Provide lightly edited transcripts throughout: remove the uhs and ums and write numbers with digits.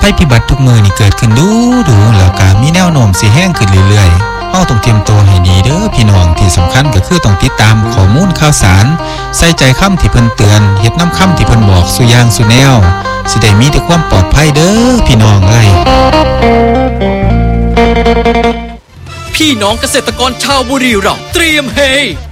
ภัยพิบัติทุกมื้อนี่เกิดขึ้นดูแล้วก็มีแนวโน้มสิแห้งขึ้นเรื่อยๆเฮาต้องเตรียมตัวให้ดีเด้อพี่น้องที่สำคัญก็คือต้องติดตามข้อมูลข่าวสารใส่ใจคำที่เพิ่นเตือนเฮ็ดนํคำที่เพิ่นบอกซุอย่างซุแนวสิได้มีแต่ความปลอดภัยเด้อพี่น้องเอ้ยพี่น้องเกษตรกรชาวบุรีรัมย์เตรียมเฮ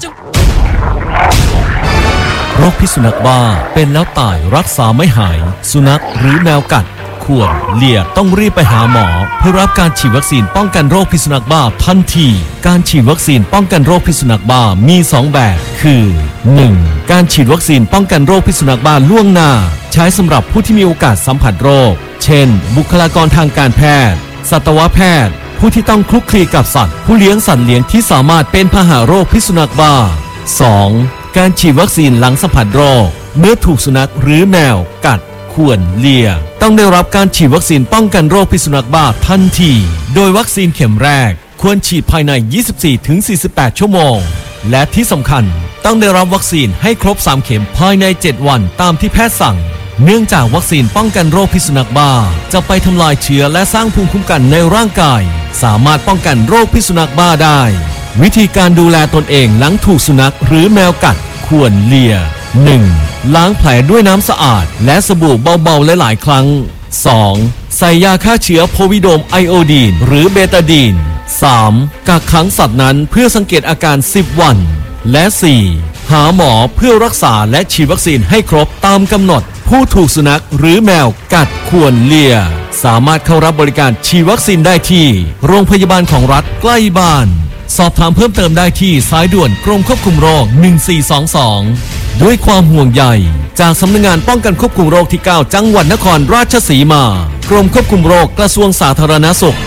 โรคพิษสุนัขบ้าเป็นแล้วตายรักษาไม่หายสุนัขหรือแมวกัดควรเลี่ยต้องรีบไปหาหมอเพื่อรับการฉีดวัคซีนป้องกันโรคพิษสุนัขบ้าทันทีการฉีดวัคซีนป้องกันโรคพิษสุนัขบ้ามี2แบบคือ 1. การฉีดวัคซีนป้องกันโรคพิษสุนัขบ้าล่วงหน้าใช้สำหรับผู้ที่มีโอกาสสัมผัสโรคเช่นบุคลากรทางการแพทย์สัตวแพทย์ผู้ที่ต้องคลุกคลีกับสัตว์ผู้เลี้ยงสัตว์เลี้ยงที่สามารถเป็นพาหะโรคพิษสุนัขบ้า 2. การฉีดวัคซีนหลังสัมผัสโรคเมื่อถูกสุนัขหรือแมวกัดข่วนเลียต้องได้รับการฉีดวัคซีนป้องกันโรคพิษสุนัขบ้าทันทีโดยวัคซีนเข็มแรกควรฉีดภายใน 24-48 ชั่วโมงและที่สำคัญต้องได้รับวัคซีนให้ครบ3เข็มภายใน7วันตามที่แพทย์สั่งเนื่องจากวัคซีนป้องกันโรคพิษสุนัขบ้าจะไปทำลายเชื้อและสร้างภูมิคุ้มกันในร่างกายสามารถป้องกันโรคพิษสุนัขบ้าได้วิธีการดูแลตนเองหลังถูกสุนัขหรือแมวกัดข่วนเลีย 1. ล้างแผลด้วยน้ำสะอาดและสบู่เบาๆหลายๆครั้ง 2. ใส่ยาฆ่าเชื้อโพวิโดมไอโอดีนหรือเบตาดีน 3. กักขังสัตว์นั้นเพื่อสังเกตอาการ10วันและ 4. หาหมอเพื่อรักษาและฉีดวัคซีนให้ครบตามกำหนดผู้ถูกสุนัขหรือแมวกัดข่วนเลียสามารถเข้ารับบริการฉีดวัคซีนได้ที่โรงพยาบาลของรัฐใกล้บ้านสอบถามเพิ่มเติมได้ที่สายด่วนกรมควบคุมโรค1422ด้วยความห่วงใยจากสำนักงานป้องกันควบคุมโรคที่9จังหวัดนครราชสีมากรมควบคุมโรคกระทรวงสาธารณสุข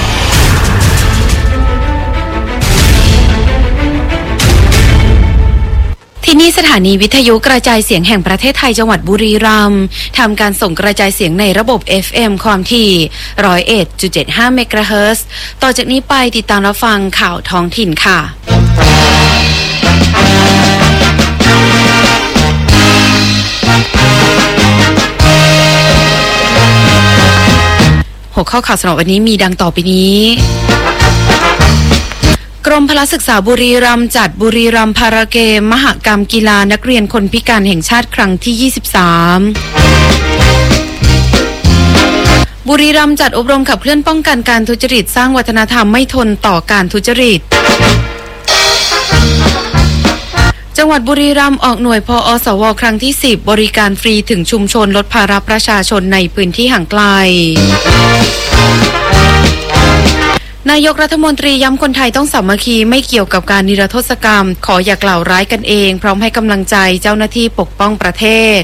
ที่นี่สถานีวิทยุกระจายเสียงแห่งประเทศไทยจังหวัดบุรีรัมย์ทำการส่งกระจายเสียงในระบบ FM ความถี่ 101.75 เมกะเฮิรตซ์ต่อจากนี้ไปติดตามรับฟังข่าวท้องถิ่นค่ะหัวข้อข่าวสำหรับวันนี้มีดังต่อไปนี้กรมพละศึกษาบุรีรัมย์จัดบุรีรัมย์พาราเกมมหกรรมกีฬานักเรียนคนพิการแห่งชาติครั้งที่23บุรีรัมย์จัดอบรมขับเคลื่อนป้องกันการทุจริตสร้างวัฒนธรรมไม่ทนต่อการทุจริตจังหวัดบุรีรัมย์ออกหน่วยพอสวครั้งที่10บริการฟรีถึงชุมชนลดภาระประชาชนในพื้นที่ห่างไกลนายกรัฐมนตรีย้ำคนไทยต้องสามัคคีไม่เกี่ยวกับการนิรโทษกรรมขออย่ากล่าวร้ายกันเองพร้อมให้กำลังใจเจ้าหน้าที่ปกป้องประเทศ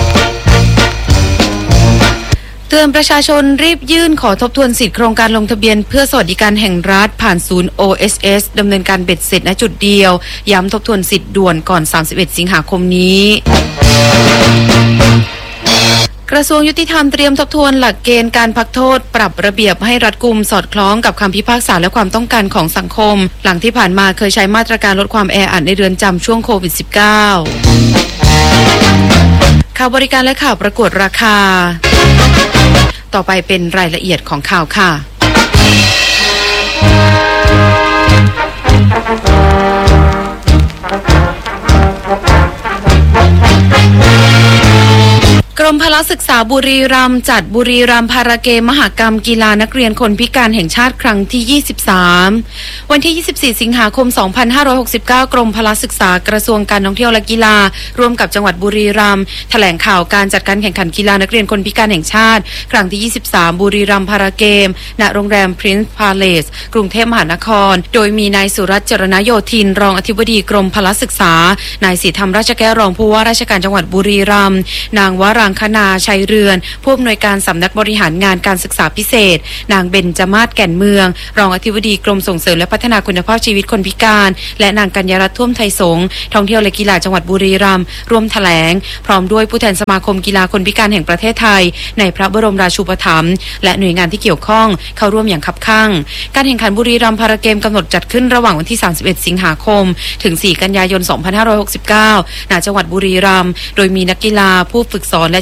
เตือนประชาชนรีบยื่นขอทบทวนสิทธิโครงการลงทะเบียนเพื่อสวัสดิการแห่งรัฐผ่านศูนย์ OSS ดำเนินการเบ็ดเสร็จณจุดเดียวย้ำทบทวนสิทธิ์ด่วนก่อน31สิงหาคมนี้กระทรวงยุติธรรมเตรียมทบทวนหลักเกณฑ์การพักโทษปรับระเบียบให้รัดกุมสอดคล้องกับคำพิพากษาและความต้องการของสังคมหลังที่ผ่านมาเคยใช้มาตรการลดความแออัดในเรือนจำช่วงโควิด -19 ข่าวบริการและข่าวประกวดราคาต่อไปเป็นรายละเอียดของข่าวค่ะกรมพละศึกษาบุรีรัมย์จัดบุรีรัมย์พาราเกมมหกรรมกีฬานักเรียนคนพิการแห่งชาติครั้งที่23วันที่24สิงหาคม2569กรมพละศึกษากระทรวงการท่องเที่ยวและกีฬาร่วมกับจังหวัดบุรีรัมย์แถลงข่าวการจัดการแข่งขันกีฬานักเรียนคนพิการแห่งชาติครั้งที่23บุรีรัมย์พาราเกมณโรงแรม Prince Palace กรุงเทพมหานครโดยมีนายสุรัตน์ จรณโยธินรองอธิบดีกรมพละศึกษานายศรีธรรมราชแก้วรองผู้ว่าราชการจังหวัดบุรีรัมย์นางวรางคณาชัยเรือนผู้อำนวยการสำนักบริหารงานการศึกษาพิเศษนางเบญจมาศแก่นเมืองรองอธิบดีกรมส่งเสริมและพัฒนาคุณภาพชีวิตคนพิการและนางกัญญารัตน์ท่วมไทยสงฆ์ท่องเที่ยวและกีฬาจังหวัดบุรีรัมย์ร่วมแถลงพร้อมด้วยผู้แทนสมาคมกีฬาคนพิการแห่งประเทศไทยในพระบรมราชูปถัมภ์และหน่วยงานที่เกี่ยวข้องเข้าร่วมอย่างคับคั่งการแข่งขันบุรีรัมย์พาราเกมกำหนดจัดขึ้นระหว่างวันที่31สิงหาคมถึง4กันยายน2569ณจังหวัดบุรีรัมย์โดยมีนักกีฬาผู้ฝึกสอนและเจ้า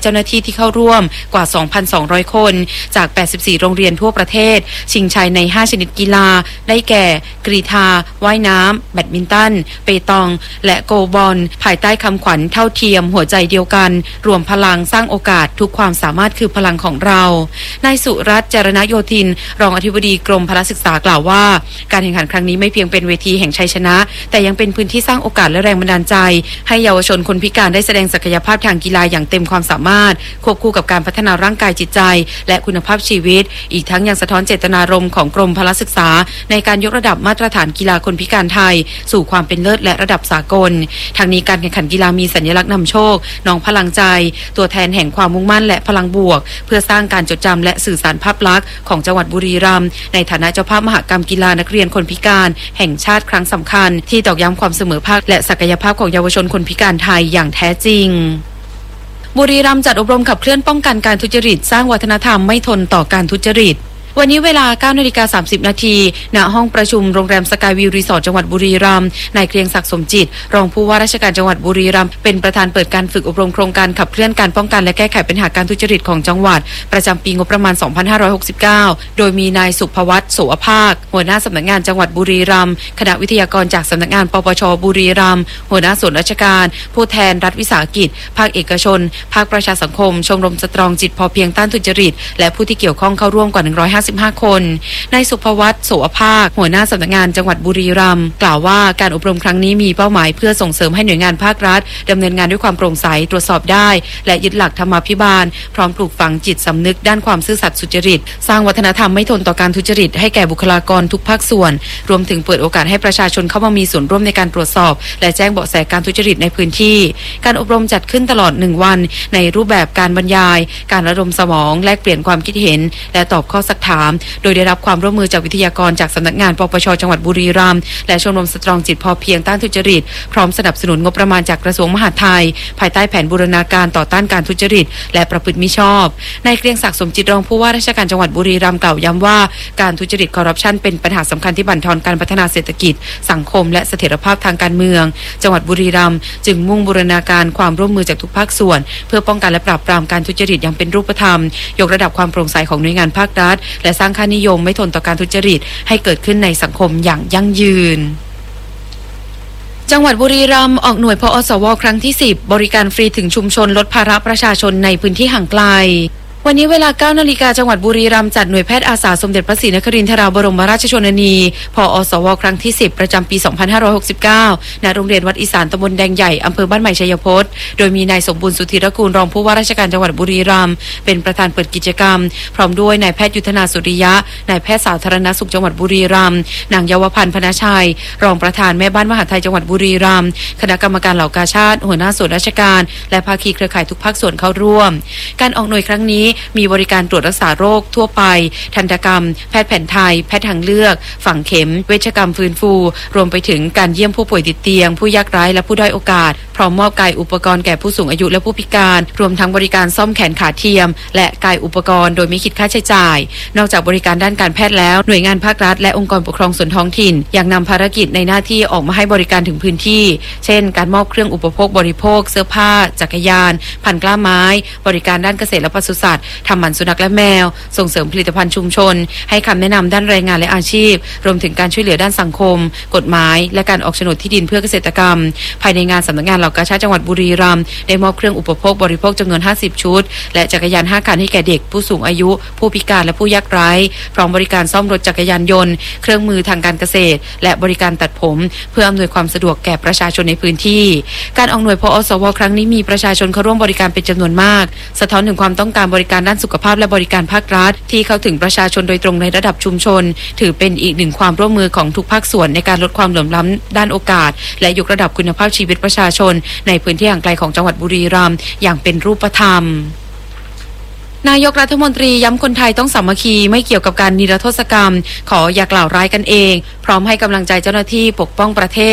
จ้าหน้าที่ที่เข้าร่วมกว่า 2,200 คนจาก 84 โรงเรียนทั่วประเทศชิงชัยใน 5 ชนิดกีฬาได้แก่กรีฑาว่ายน้ำแบดมินตันเปตองและโกบอลภายใต้คำขวัญเท่าเทียมหัวใจเดียวกันรวมพลังสร้างโอกาสทุกความสามารถคือพลังของเรานายสุรัตน์จรณโยธินรองอธิบดีกรมพละศึกษากล่าวว่าการแข่งขันครั้งนี้ไม่เพียงเป็นเวทีแห่งชัยชนะแต่ยังเป็นพื้นที่สร้างโอกาสและแรงบันดาลใจให้เยาวชนคนพิการได้แสดงศักยภาพทางกีฬาอย่างเต็มความสามารถควบคู่กับการพัฒนาร่างกายจิตใจและคุณภาพชีวิตอีกทั้งยังสะท้อนเจตนารมณ์ของกรมพละศึกษาในการยกระดับมาตรฐานกีฬาคนพิการไทยสู่ความเป็นเลิศและระดับสากลทางนี้การแข่งขันกีฬามีสัญลักษณ์นำโชคน้องพลังใจตัวแทนแห่งความมุ่งมั่นและพลังบวกเพื่อสร้างการจดจำและสื่อสารภาพลักษณ์ของจังหวัดบุรีรัมย์ในฐานะเจ้าภาพมหกรรมกีฬานักเรียนคนพิการแห่งชาติครั้งสำคัญที่ตอกย้ำความเสมอภาคและศักยภาพของเยาวชนคนพิการไทยอย่างแท้จริงบุรีรัมย์จัดอบรมขับเคลื่อนป้องกันการทุจริตสร้างวัฒนธรรมไม่ทนต่อการทุจริตวันนี้เวลา 9:30 น.ณ ห้องประชุมโรงแรมสกายวิวรีสอร์ทจังหวัดบุรีรัมย์นายเกรียงศักดิ์สมจิตรองผู้ว่าราชการจังหวัดบุรีรัมย์เป็นประธานเปิดการฝึกอบรมโครงการขับเคลื่อนการป้องกันและแก้ไขปัญหาการทุจริตของจังหวัดประจำปีงบประมาณ 2569 โดยมีนายสุภวัฒน์โสอภาคหัวหน้าสำนักงานจังหวัดบุรีรัมย์คณะวิทยากรจากสำนักงานปปช.บุรีรัมย์หัวหน้าส่วนราชการผู้แทนรัฐวิสาหกิจภาคเอกชนภาคประชาสังคมชมรมสตรองจิตพอเพียงต้านทุจริตและผู้ที่เกี่ยวข้องเข้าร่วมกว่า155 คนนายสุภวัฒน์โสอภาคหัวหน้าสำนักงานจังหวัดบุรีรัมย์กล่าวว่าการอบรมครั้งนี้มีเป้าหมายเพื่อส่งเสริมให้หน่วยงานภาครัฐดำเนินงานด้วยความโปร่งใสตรวจสอบได้และยึดหลักธรรมาภิบาลพร้อมปลูกฝังจิตสำนึกด้านความซื่อสัตย์สุจริตสร้างวัฒนธรรมไม่ทนต่อการทุจริตให้แก่บุคลากรทุกภาคส่วนรวมถึงเปิดโอกาสให้ประชาชนเข้ามามีส่วนร่วมในการตรวจสอบและแจ้งเบาะแสการทุจริตในพื้นที่การอบรมจัดขึ้นตลอด1วันในรูปแบบการบรรยายการระดมสมองแลกเปลี่ยนความคิดเห็นและตอบข้อซักถามโดยได้รับความร่วมมือจากวิทยากรจากสำนักงานปปช.จังหวัดบุรีรัมย์และชมรมสตรองจิตพอเพียงต้านทุจริตพร้อมสนับสนุนงบประมาณจากกระทรวงมหาดไทยภายใต้แผนบูรณาการต่อต้านการทุจริตและประพฤติมิชอบนายเกรียงศักดิ์สมจิตรองผู้ว่าราชการจังหวัดบุรีรัมย์กล่าวย้ำว่าการทุจริตคอร์รัปชันเป็นปัญหาสำคัญที่บั่นทอนการพัฒนาเศรษฐกิจสังคมและเสถียรภาพทางการเมืองจังหวัดบุรีรัมย์จึงมุ่งบูรณาการความร่วมมือจากทุกภาคส่วนเพื่อป้องกันและปราบปรามการทุจริตอย่างเป็นรูปธรรมยกระดับความโปร่งใสของหน่วยงานภาครัฐและสร้างค่านิยมไม่ทนต่อการทุจริตให้เกิดขึ้นในสังคมอย่างยั่งยืนจังหวัดบุรีรัมย์ออกหน่วยพอสวครั้งที่10บริการฟรีถึงชุมชนลดภาระประชาชนในพื้นที่ห่างไกลวันนี้เวลา 9 นาฬิกาจังหวัดบุรีรัมย์จัดหน่วยแพทย์อาสาสมเด็จพระศรีนครินทราบรมราชชนนีพอสวครั้งที่10ประจำปี 2569 ณ โรงเรียนวัดอีสานตำบลแดงใหญ่อำเภอบ้านใหม่ชัยพจน์โดยมีนายสมบูรณ์สุธีรกูลรองผู้ว่าราชการจังหวัดบุรีรัมย์เป็นประธานเปิดกิจกรรมพร้อมด้วยนายแพทย์ยุทธนาสุริยะนายแพทย์สาธารณสุขจังหวัดบุรีรัมย์นางเยาวพันธ์พนาชัยรองประธานแม่บ้านมหาไทยจังหวัดบุรีรัมย์คณะกรรมการเหล่ากาชาติหัวหน้าส่วนราชการและภาคีเครือข่ายทุกภาคส่วนเข้าร่วมการออกหน่วยครั้งนี้มีบริการตรวจรักษาโรคทั่วไปทันตกรรมแพทย์แผนไทยแพทย์ทางเลือกฝังเข็มเวชกรรมฟื้นฟูรวมไปถึงการเยี่ยมผู้ป่วยติดเตียงผู้ยากไร้และผู้ด้อยโอกาสพร้อมมอบกายอุปกรณ์แก่ผู้สูงอายุและผู้พิการรวมทั้งบริการซ่อมแขนขาเทียมและกายอุปกรณ์โดยไม่คิดค่าใช้จ่ายนอกจากบริการด้านการแพทย์แล้วหน่วยงานภาครัฐและองค์กรปกครองส่วนท้องถิ่นยังนำภารกิจในหน้าที่ออกมาให้บริการถึงพื้นที่เช่นการมอบเครื่องอุปโภคบริโภคเสื้อผ้าจักรยานพันกล้าไม้บริการด้านเกษตรและปศุสัตว์ทำหมันสุนัขและแมวส่งเสริมผลิตภัณฑ์ชุมชนให้คำแนะนำด้านแรงงานและอาชีพรวมถึงการช่วยเหลือด้านสังคมกฎหมายและการออกโฉนดที่ดินเพื่อเกษตรกรรมภายในงานสำนักงานเหล่ากาชาดจังหวัดบุรีรัมย์ได้มอบเครื่องอุปโภคบริโภคจำนวน50ชุดและจักรยาน5คันให้แก่เด็กผู้สูงอายุผู้พิการและผู้ยากไร้พร้อมบริการซ่อมรถจักรยานยนต์เครื่องมือทางการเกษตรและบริการตัดผมเพื่ออำนวยความสะดวกแก่ประชาชนในพื้นที่การออกหน่วยพอสวครั้งนี้มีประชาชนเข้าร่วมบริการเป็นจำนวนมากสะท้อนถึงความต้องการบริการด้านสุขภาพและบริการภาครัฐที่เข้าถึงประชาชนโดยตรงในระดับชุมชนถือเป็นอีกหนึ่งความร่วมมือของทุกภาคส่วนในการลดความเหลื่อมล้ำด้านโอกาสและยกระดับคุณภาพชีวิตประชาชนในพื้นที่ห่างไกลของจังหวัดบุรีรัมย์อย่างเป็นรูปธรรมนายกรัฐมนตรีย้ำคนไทยต้องสามัคคีไม่เกี่ยวกับการนิรโทษกรรมขออย่ากล่าวร้ายกันเองพร้อมให้กำลังใจเจ้าหน้าที่ปกป้องประเทศ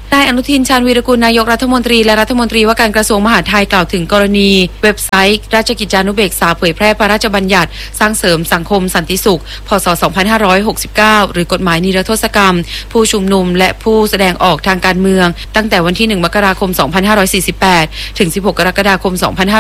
นายอนุทินชาญวีรกุลนายกรัฐมนตรีและรัฐมนตรีว่าการกระทรวงมหาดไทยกล่าวถึงกรณีเว็บไซต์ราชกิจจานุเบกษาเผยแพร่พระราชบัญญัติสร้างเสริมสังคมสันติสุขพ.ศ. 2569หรือกฎหมายนิรโทษกรรมผู้ชุมนุมและผู้แสดงออกทางการเมืองตั้งแต่วันที่1มกราคม2548ถึง16กรกฎาคม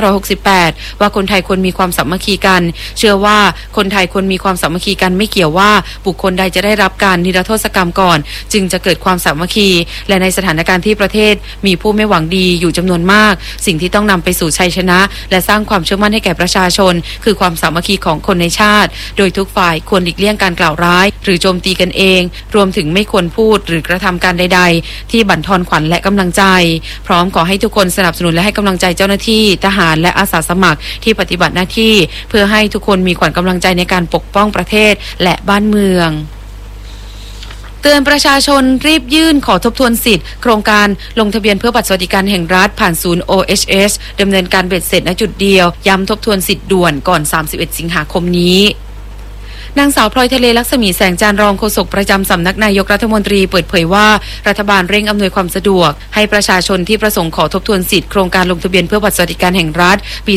2568ว่าคนไทยควรมีความสามัคคีกันเชื่อว่าคนไทยควรมีความสามัคคีกันไม่เกี่ยวว่าบุคคลใดจะได้รับการนิรโทษกรรมก่อนจึงจะเกิดความสามัคคีและในสถานการณ์ที่ประเทศมีผู้ไม่หวังดีอยู่จำนวนมากสิ่งที่ต้องนำไปสู่ชัยชนะและสร้างความเชื่อมั่นให้แก่ประชาชนคือความสามัคคีของคนในชาติโดยทุกฝ่ายควรหลีกเลี่ยงการกล่าวร้ายหรือโจมตีกันเองรวมถึงไม่ควรพูดหรือกระทำการใดๆที่บั่นทอนขวัญและกำลังใจพร้อมขอให้ทุกคนสนับสนุนและให้กำลังใจเจ้าหน้าที่ทหารและอาสาสมัครที่ปฏิบัติหน้าที่เพื่อให้ทุกคนมีขวัญกำลังใจในการปกป้องประเทศและบ้านเมืองเตือนประชาชนรีบยื่นขอทบทวนสิทธิ์โครงการลงทะเบียนเพื่อบัตรสวัสดิการแห่งรัฐผ่านศูนย์ OHS ดำเนินการเบ็ดเสร็จณจุดเดียวย้ำทบทวนสิทธิ์ด่วนก่อน31สิงหาคมนี้นางสาวพลอยทะเลลักษมีแสงจันทร์รองโฆษกประจำสำนักนายกรัฐมนตรีเปิดเผยว่ารัฐบาลเร่งอำนวยความสะดวกให้ประชาชนที่ประสงค์ขอทบทวนสิทธิ์โครงการลงทะเบียนเพื่อบัตรสวัสดิการแห่งรัฐปี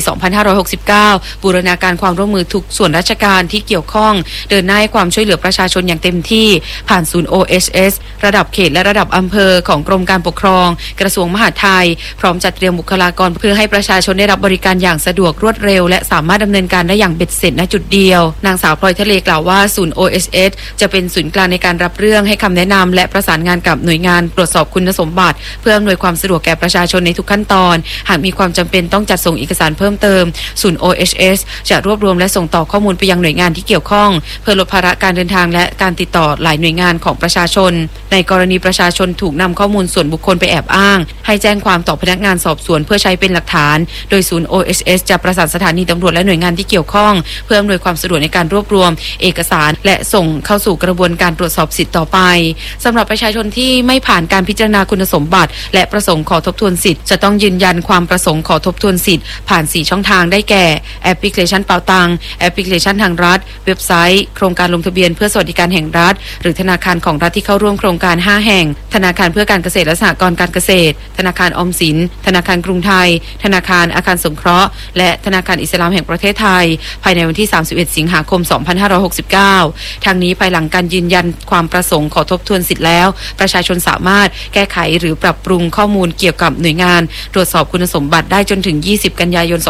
2569 บูรณาการความร่วมมือทุกส่วนราชการที่เกี่ยวข้องเดินหน้าให้ความช่วยเหลือประชาชนอย่างเต็มที่ผ่านศูนย์ OHS ระดับเขตและระดับอำเภอของกรมการปกครองกระทรวงมหาดไทยพร้อมจัดเตรียมบุคลากรเพื่อให้ประชาชนได้รับบริการอย่างสะดวกรวดเร็วและสามารถดำเนินการได้อย่างเบ็ดเสร็จณจุดเดียวนางสาวพลอยทะเลกล่าวว่าศูนย์ OHS จะเป็นศูนย์กลางในการรับเรื่องให้คำแนะนำและประสานงานกับหน่วยงานตรวจสอบคุณสมบัติเพื่ออำนวยความสะดวกแก่ประชาชนในทุกขั้นตอนหากมีความจำเป็นต้องจัดส่งเอกสารเพิ่มเติมศูนย์ OHS จะรวบรวมและส่งต่อข้อมูลไปยังหน่วยงานที่เกี่ยวข้องเพื่อลดภาระการเดินทางและการติดต่อหลายหน่วยงานของประชาชนในกรณีประชาชนถูกนำข้อมูลส่วนบุคคลไปแอบอ้างให้แจ้งความต่อพนักงานสอบสวนเพื่อใช้เป็นหลักฐานโดยศูนย์ OHS จะประสานสถานีตำรวจและหน่วยงานที่เกี่ยวข้องเพื่ออำนวยความสะดวกในการรวบรวมเอกสารและส่งเข้าสู่กระบวนการตรวจสอบสิทธิ์ต่อไปสำหรับประชาชนที่ไม่ผ่านการพิจารณาคุณสมบัติและประสงค์ขอทบทวนสิทธิ์จะต้องยืนยันความประสงค์ขอทบทวนสิทธิ์ผ่าน4ช่องทางได้แก่แอปพลิเคชันเป๋าตังแอปพลิเคชันทางรัฐเว็บไซต์โครงการลงทะเบียนเพื่อสวัสดิการแห่งรัฐหรือธนาคารของรัฐที่เข้าร่วมโครงการ5แห่งธนาคารเพื่อการเกษตรและสหกรณ์การเกษตรธนาคารออมสินธนาคารกรุงไทยธนาคารอาคารสงเคราะห์และธนาคารอิสลามแห่งประเทศไทยภายในวันที่31สิงหาคม2569ทางนี้ภายหลังการยืนยันความประสงค์ขอทบทวนสิทธิ์แล้วประชาชนสามารถแก้ไขหรือปรับปรุงข้อมูลเกี่ยวกับหน่วยงานตรวจสอบคุณสมบัติได้จนถึง20กันยายน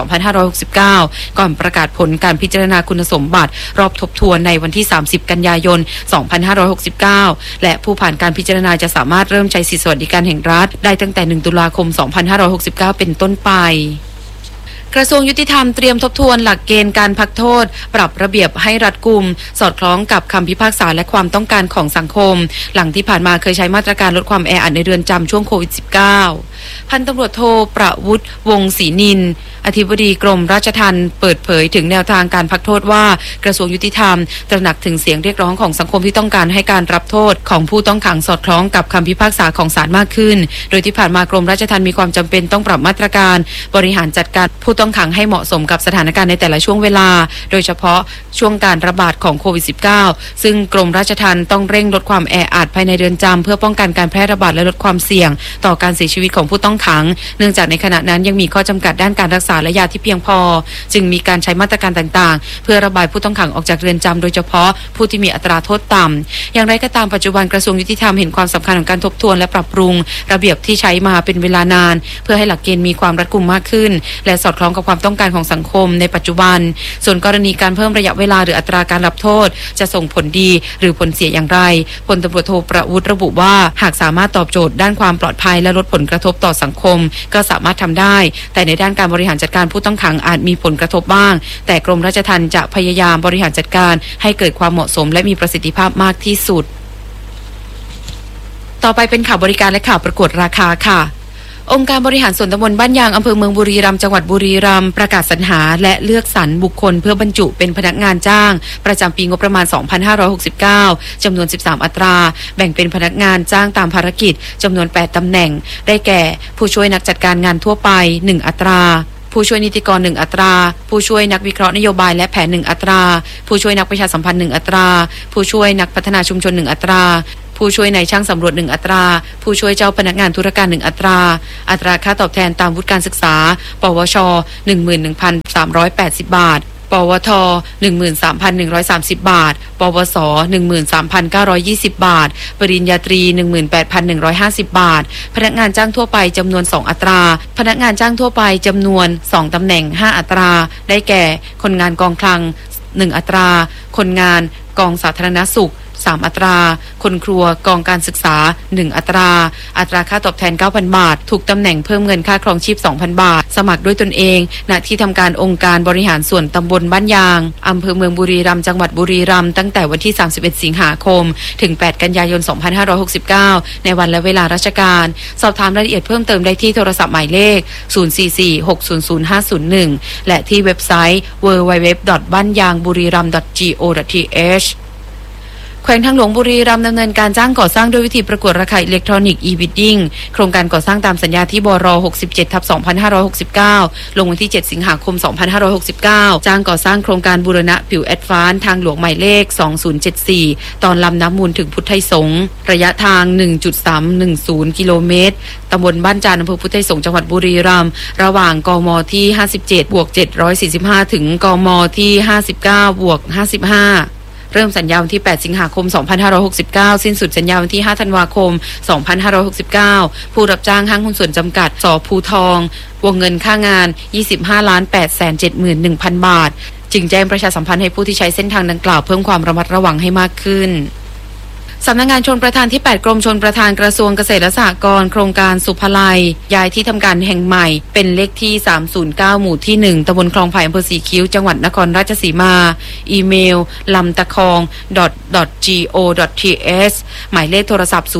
2569ก่อนประกาศผลการพิจารณาคุณสมบัติรอบทบทวนในวันที่30กันยายน2569และผู้ผ่านการพิจารณาจะสามารถเริ่มใช้สิทธิสวัสดิการแห่งรัฐได้ตั้งแต่1ตุลาคม2569เป็นต้นไปกระทรวงยุติธรรมเตรียมทบทวนหลักเกณฑ์การพักโทษปรับระเบียบให้รัดกุมสอดคล้องกับคำพิพากษาและความต้องการของสังคมหลังที่ผ่านมาเคยใช้มาตรการลดความแออัดในเรือนจำช่วงโควิด -19 พันตำรวจโทประวุฒิวงศ์ศรีนินอธิบดีกรมราชทัณฑ์เปิดเผยถึงแนวทางการพักโทษว่ากระทรวงยุติธรรมตระหนักถึงเสียงเรียกร้องของสังคมที่ต้องการให้การรับโทษของผู้ต้องขังสอดคล้องกับคำพิพากษาของศาลมากขึ้นโดยที่ผ่านมากรมราชทัณฑ์มีความจำเป็นต้องปรับมาตรการบริหารจัดการผู้ต้องขังให้เหมาะสมกับสถานการณ์ในแต่ละช่วงเวลาโดยเฉพาะช่วงการระบาดของโควิด -19 ซึ่งกรมราชทัณฑ์ต้องเร่งลดความแออัดภายในเรือนจำเพื่อป้องกันการแพร่ระบาดและลดความเสี่ยงต่อการเสียชีวิตของผู้ต้องขังเนื่องจากในขณะนั้นยังมีข้อจำกัดด้านการรักษาและยาที่เพียงพอจึงมีการใช้มาตรการต่างๆเพื่อระบายผู้ต้องขังออกจากเรือนจำโดยเฉพาะผู้ที่มีอัตราโทษต่ำอย่างไรก็ตามปัจจุบันกระทรวงยุติธรรมเห็นความสำคัญของการทบทวนและปรับปรุงระเบียบที่ใช้มาเป็นเวลานานเพื่อให้หลักเกณฑ์มีความรัดกุมมากขึ้นและสอดคล้องกับความต้องการของสังคมในปัจจุบันส่วนกรณีการเพิ่มระยะเวลาหรืออัตราการรับโทษจะส่งผลดีหรือผลเสียอย่างไรพลตำรวจโทประวุฒิระบุว่าหากสามารถตอบโจทย์ด้านความปลอดภัยและลดผลกระทบต่อสังคมก็สามารถทำได้แต่ในด้านการบริหารจัดการผู้ต้องขังอาจมีผลกระทบบ้างแต่กรมราชทัณฑ์จะพยายามบริหารจัดการให้เกิดความเหมาะสมและมีประสิทธิภาพมากที่สุดต่อไปเป็นข่าวบริการและข่าวประกวดราคาค่ะองค์การบริหารส่วนตำบลบ้านยางอำเภอเมืองบุรีรัมย์จังหวัดบุรีรัมย์ประกาศสรรหาและเลือกสรรบุคคลเพื่อบรรจุเป็นพนักงานจ้างประจำปีงบประมาณ 2569 จำนวน 13 อัตราแบ่งเป็นพนักงานจ้างตามภารกิจจำนวน 8 ตำแหน่งได้แก่ผู้ช่วยนักจัดการงานทั่วไป 1 อัตราผู้ช่วยนิติกร1อัตราผู้ช่วยนักวิเคราะห์นโยบายและแผน1อัตราผู้ช่วยนักประชาสัมพันธ์1อัตราผู้ช่วยนักพัฒนาชุมชน1อัตราผู้ช่วยนายช่างสำรวจ1อัตราผู้ช่วยเจ้าพนักงานธุรการ1อัตราอัตราค่าตอบแทนตามวุฒิการศึกษาปวช 11,380 บาทปวท 13,130 บาทปวส 13,920 บาทปริญญาตรี 18,150 บาทพนักงานจ้างทั่วไปจำนวน2อัตราพนักงานจ้างทั่วไปจำนวน2ตำแหน่ง5อัตราได้แก่คนงานกองคลัง1อัตราคนงานกองสาธารณสุข3อัตราคนครัวกองการศึกษา1อัตราอัตราค่าตอบแทน 9,000 บาททุกตำแหน่งเพิ่มเงินค่าครองชีพ 2,000 บาทสมัครด้วยตนเองณที่ทำการองค์การบริหารส่วนตำบลบ้านยางอำเภอเมืองบุรีรัมย์จังหวัดบุรีรัมย์ตั้งแต่วันที่31สิงหาคมถึง8กันยายน2569ในวันและเวลาราชการสอบถามรายละเอียดเพิ่มเติมได้ที่โทรศัพท์หมายเลข044-600-501และที่เว็บไซต์ www.banyangbureram.go.thแขวงทางหลวงบุรีรัมย์ดำเนินการจ้างก่อสร้างด้วยวิธีประกวดราคาอิเล็กทรอนิกส์ e-bidding โครงการก่อสร้างตามสัญญาที่บร. 67/2569 ลงวันที่ 7 สิงหาคม 2569 จ้างก่อสร้างโครงการบูรณะผิวแอดวานซ์ทางหลวงหมายเลข 2074 ตอนลำน้ำมูลถึงพุทธไทยสงฆ์ระยะทาง 1.310 กิโลเมตรตำบลบ้านจานอำเภอพุทธไทยสงฆ์จังหวัดบุรีรัมย์ระหว่างกมที่ 57+745 ถึงกมที่ 59+55เริ่มสัญญาวันที่ 8 สิงหาคม 2569 สิ้นสุดสัญญาวันที่ 5 ธันวาคม 2569 ผู้รับจ้างห้างหุ้นส่วนจำกัดสภูทองวงเงินค่างาน 25,871,000 บาทจึงแจ้งประชาสัมพันธ์ให้ผู้ที่ใช้เส้นทางดังกล่าวเพิ่มความระมัดระวังให้มากขึ้นสำนักงานชลประทานที่8กรมชลประทานกระทรวงเกษตรและสหกรณ์โครงการสุภไลย้ายที่ทำการแห่งใหม่เป็นเลขที่309หมู่ที่1ตำบลคลองไผ่อำเภอสีคิ้วจังหวัดนครราชสีมาอีเมลลำตะคอง .go.th หมายเลขโทรศัพท์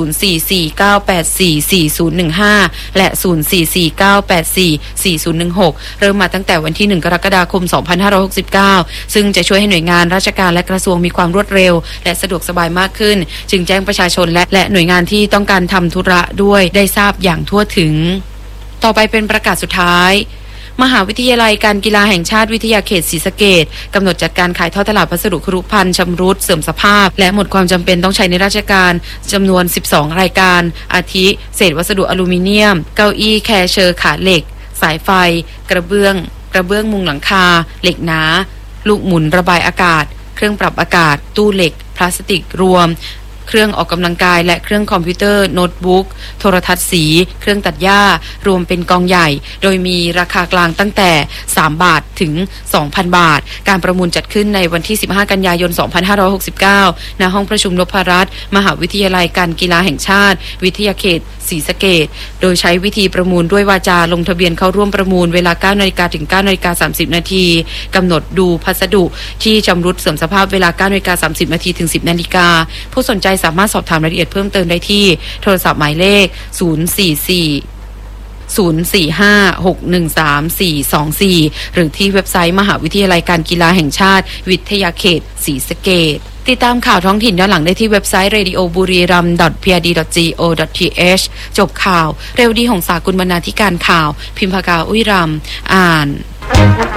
0449844015และ0449844016เริ่มมาตั้งแต่วันที่1กรกฎาคม2569ซึ่งจะช่วยให้หน่วยงานราชการและกระทรวงมีความรวดเร็วและสะดวกสบายมากขึ้นจึงแจ้งประชาชนและหน่วยงานที่ต้องการทำธุระด้วยได้ทราบอย่างทั่วถึงต่อไปเป็นประกาศสุดท้ายมหาวิทยาลัยการกีฬาแห่งชาติวิทยาเขตศรีสะเกษกำหนดจัดการขายทอดตลาดพัสดุครุภัณฑ์ชำรุดเสื่อมสภาพและหมดความจำเป็นต้องใช้ในราชการจำนวน12รายการอาทิเศษวัสดุอลูมิเนียมเก้าอี้แคร์เชอร์ขาเหล็กสายไฟกระเบื้องมุงหลังคาเหล็กหนาลูกหมุนระบายอากาศเครื่องปรับอากาศตู้เหล็กพลาสติกรวมเครื่องออกกำลังกายและเครื่องคอมพิวเตอร์โน้ตบุ๊กโทรทัศน์สีเครื่องตัดหญ้ารวมเป็นกองใหญ่โดยมีราคากลางตั้งแต่3บาทถึง 2,000 บาทการประมูลจัดขึ้นในวันที่15กันยายน2569ณห้องประชุมนพรัตน์มหาวิทยาลัยการกีฬาแห่งชาติวิทยาเขตศรีสะเกษโดยใช้วิธีประมูลด้วยวาจาลงทะเบียนเข้าร่วมประมูลเวลา 9:00 นถึง 9:30 นกำหนดดูพัสดุที่ชำรุดเสื่อมสภาพเวลา 9:30 นถึง 10:00 นผู้สนใจสามารถสอบถามรายละเอียดเพิ่มเติมได้ที่โทรศัพท์หมายเลข044-045-613-424หรือที่เว็บไซต์มหาวิทยาลัยการกีฬาแห่งชาติวิทยาเขตศรีสะเกษติดตามข่าวท้องถิ่นย้อนหลังได้ที่เว็บไซต์ radio.buriram.prd.go.th จบข่าวเร็วดีของสากุลบรรณาธิการข่าวพิมพากาอุ้ยรำอ่าน